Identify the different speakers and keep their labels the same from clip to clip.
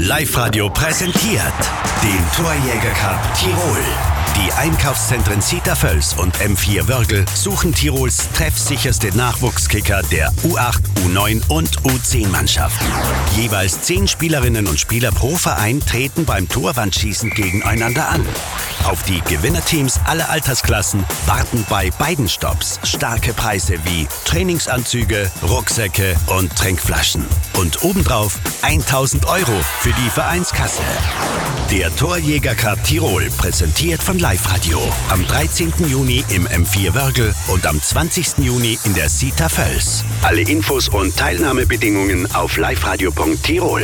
Speaker 1: Live-Radio präsentiert den Torjäger Cup Tirol. Die Einkaufszentren Zita Völs und M4 Wörgl suchen Tirols treffsicherste Nachwuchskicker der U8, U9 und U10-Mannschaften. Jeweils 10 Spielerinnen und Spieler pro Verein treten beim Torwandschießen gegeneinander an. Auf die Gewinnerteams aller Altersklassen warten bei beiden Stopps starke Preise wie Trainingsanzüge, Rucksäcke und Trinkflaschen. Und obendrauf 1.000 € für die Vereinskasse. Der Torjäger Cup Tirol, präsentiert von Live-Radio. Am 13. Juni im M4 Wörgl und am 20. Juni in der Zita Völs. Alle Infos und Teilnahmebedingungen auf liveradio.tirol.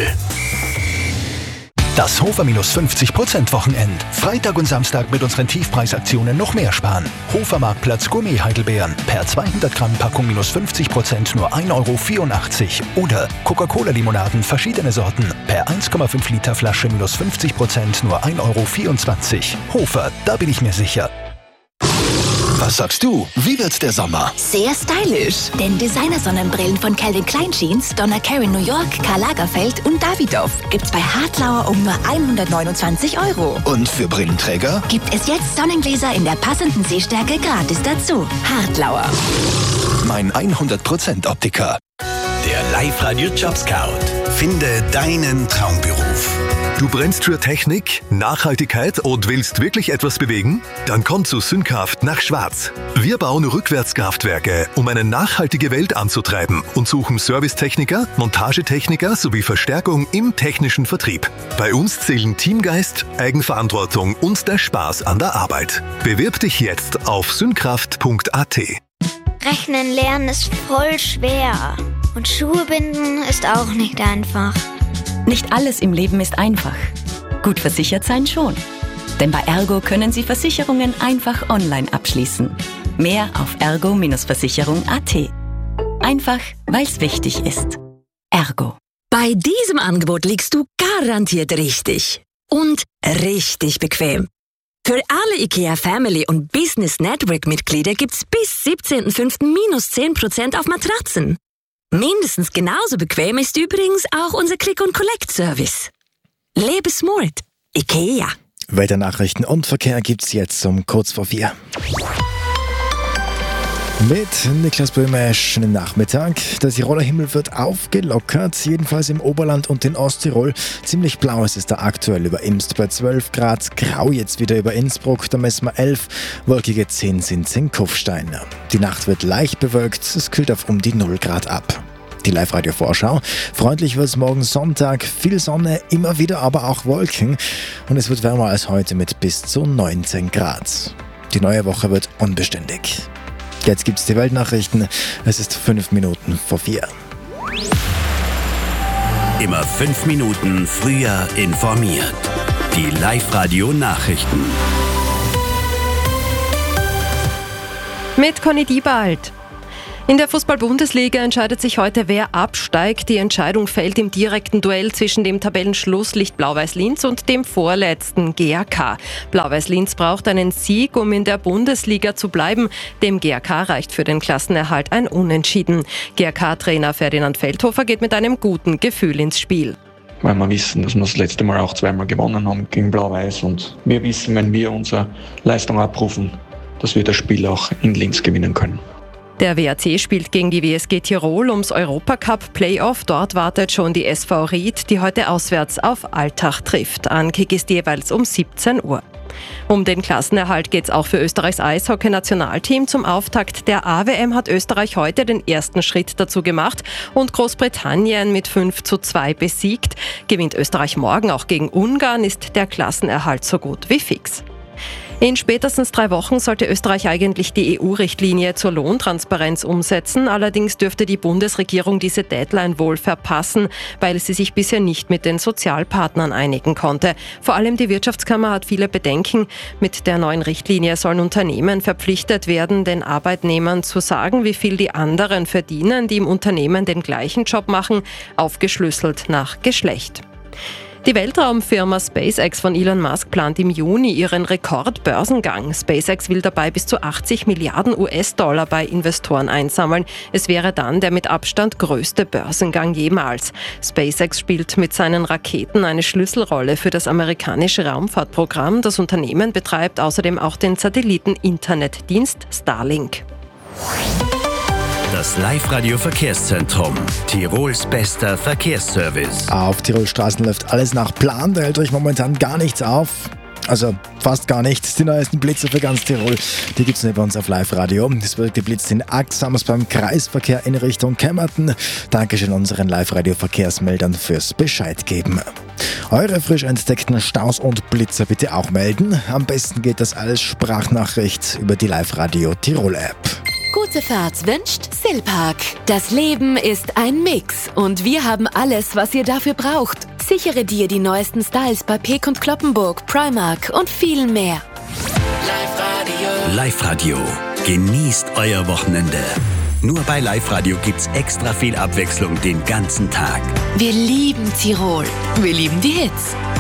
Speaker 2: Das Hofer minus 50% Wochenend. Freitag und Samstag mit unseren Tiefpreisaktionen noch mehr sparen. Hofer Marktplatz Gourmet Heidelbeeren. Per 200 Gramm Packung minus 50% nur 1,84 €. Oder Coca-Cola-Limonaden verschiedene Sorten. Per 1,5 Liter Flasche minus 50% nur 1,24 €. Hofer, da bin ich mir sicher. Was sagst du? Wie wird der Sommer?
Speaker 3: Sehr stylisch. Denn Designer-Sonnenbrillen von Calvin Klein Jeans, Donna Karan New York, Karl Lagerfeld und Davidoff gibt's bei Hartlauer um nur 129 €.
Speaker 2: Und für Brillenträger?
Speaker 3: Gibt es jetzt Sonnengläser in der passenden Sehstärke gratis dazu. Hartlauer.
Speaker 2: Mein 100% Optiker.
Speaker 1: Der Live-Radio Job Scout. Finde deinen Traumberuf.
Speaker 4: Du brennst für Technik, Nachhaltigkeit und willst wirklich etwas bewegen? Dann komm zu Synkraft nach Schwarz. Wir bauen Rückwärtskraftwerke, um eine nachhaltige Welt anzutreiben und suchen Servicetechniker, Montagetechniker sowie Verstärkung im technischen Vertrieb. Bei uns zählen Teamgeist, Eigenverantwortung und der Spaß an der Arbeit. Bewirb dich jetzt auf synkraft.at.
Speaker 5: Rechnen lernen ist voll schwer. Und Schuhe binden ist auch nicht einfach.
Speaker 6: Nicht alles im Leben ist einfach. Gut versichert sein schon. Denn bei Ergo können Sie Versicherungen einfach online abschließen. Mehr auf ergo-versicherung.at. Einfach, weil's wichtig ist. Ergo.
Speaker 7: Bei diesem Angebot liegst du garantiert richtig. Und richtig bequem. Für alle IKEA Family und Business Network Mitglieder gibt's bis 17.05. minus 10% auf Matratzen. Mindestens genauso bequem ist übrigens auch unser Click-and-Collect-Service. Lebe smart. IKEA.
Speaker 8: Wetternachrichten und Verkehr gibt's jetzt um kurz vor 4. Mit Niklas Böhme, schönen Nachmittag. Der Tiroler Himmel wird aufgelockert, jedenfalls im Oberland und in Osttirol. Ziemlich blau ist es da aktuell über Imst bei 12 Grad, grau jetzt wieder über Innsbruck, da messen wir 11, wolkige 10 sind in Kufstein. Die Nacht wird leicht bewölkt, es kühlt auf um die 0 Grad ab. Die Live-Radio-Vorschau. Freundlich wird es morgen Sonntag, viel Sonne, immer wieder aber auch Wolken. Und es wird wärmer als heute mit bis zu 19 Grad. Die neue Woche wird unbeständig. Jetzt gibt's die Weltnachrichten. Es ist 5 Minuten vor 4.
Speaker 1: Immer 5 Minuten früher informiert. Die Live-Radio-Nachrichten.
Speaker 9: Mit Conny Diebald. In der Fußball-Bundesliga entscheidet sich heute, wer absteigt. Die Entscheidung fällt im direkten Duell zwischen dem Tabellenschlusslicht Blau-Weiß Linz und dem vorletzten GAK. Blau-Weiß Linz braucht einen Sieg, um in der Bundesliga zu bleiben. Dem GAK reicht für den Klassenerhalt ein Unentschieden. GAK-Trainer Ferdinand Feldhofer geht mit einem guten Gefühl ins Spiel.
Speaker 10: Weil wir wissen, dass wir das letzte Mal auch zweimal gewonnen haben gegen Blau-Weiß. Und wir wissen, wenn wir unsere Leistung abrufen, dass wir das Spiel auch in Linz gewinnen können.
Speaker 9: Der WAC spielt gegen die WSG Tirol ums Europacup-Playoff. Dort wartet schon die SV Ried, die heute auswärts auf Altach trifft. Ankick ist jeweils um 17 Uhr. Um den Klassenerhalt geht's auch für Österreichs Eishockey-Nationalteam. Zum Auftakt der AWM hat Österreich heute den ersten Schritt dazu gemacht und Großbritannien mit 5:2 besiegt. Gewinnt Österreich morgen auch gegen Ungarn, ist der Klassenerhalt so gut wie fix. In spätestens 3 Wochen sollte Österreich eigentlich die EU-Richtlinie zur Lohntransparenz umsetzen. Allerdings dürfte die Bundesregierung diese Deadline wohl verpassen, weil sie sich bisher nicht mit den Sozialpartnern einigen konnte. Vor allem die Wirtschaftskammer hat viele Bedenken. Mit der neuen Richtlinie sollen Unternehmen verpflichtet werden, den Arbeitnehmern zu sagen, wie viel die anderen verdienen, die im Unternehmen den gleichen Job machen, aufgeschlüsselt nach Geschlecht. Die Weltraumfirma SpaceX von Elon Musk plant im Juni ihren Rekordbörsengang. SpaceX will dabei bis zu 80 Milliarden US-Dollar bei Investoren einsammeln. Es wäre dann der mit Abstand größte Börsengang jemals. SpaceX spielt mit seinen Raketen eine Schlüsselrolle für das amerikanische Raumfahrtprogramm. Das Unternehmen betreibt außerdem auch den Satelliten-Internetdienst Starlink.
Speaker 1: Das Live-Radio-Verkehrszentrum. Tirols bester Verkehrsservice.
Speaker 8: Auf Tirol Straßen läuft alles nach Plan. Da hält euch momentan gar nichts auf. Also fast gar nichts. Die neuesten Blitze für ganz Tirol, die gibt es nicht bei uns auf Live-Radio. Es wird geblitzt in Axams beim Kreisverkehr in Richtung Kemmerton. Dankeschön unseren Live-Radio-Verkehrsmeldern fürs Bescheid geben. Eure frisch entdeckten Staus und Blitze bitte auch melden. Am besten geht das als Sprachnachricht über die Live-Radio Tirol-App.
Speaker 11: Gute Fahrt wünscht Silpark. Das Leben ist ein Mix und wir haben alles, was ihr dafür braucht. Sichere dir die neuesten Styles bei Peek und Cloppenburg, Primark und viel mehr.
Speaker 1: Live-Radio. Genießt euer Wochenende. Nur bei Live-Radio gibt's extra viel Abwechslung den ganzen Tag.
Speaker 11: Wir lieben Tirol. Wir lieben die Hits.